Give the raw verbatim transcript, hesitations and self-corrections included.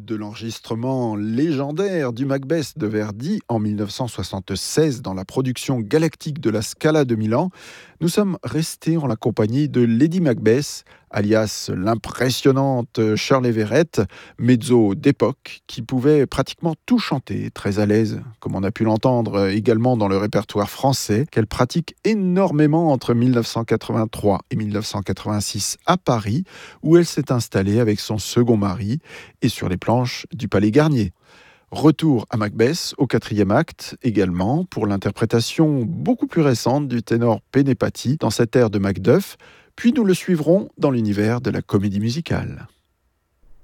de l'enregistrement légendaire du Macbeth de Verdi en mille neuf cent soixante-seize dans la production galactique de la Scala de Milan, nous sommes restés en la compagnie de Lady Macbeth, alias l'impressionnante Shirley Verrett, mezzo d'époque, qui pouvait pratiquement tout chanter, très à l'aise, comme on a pu l'entendre également dans le répertoire français, qu'elle pratique énormément entre mille neuf cent quatre-vingt-trois et mille neuf cent quatre-vingt-six à Paris, où elle s'est installée avec son second mari et sur les planches du Palais Garnier. Retour à Macbeth au quatrième acte également pour l'interprétation beaucoup plus récente du ténor Penepati dans cette ère de Macduff, puis nous le suivrons dans l'univers de la comédie musicale.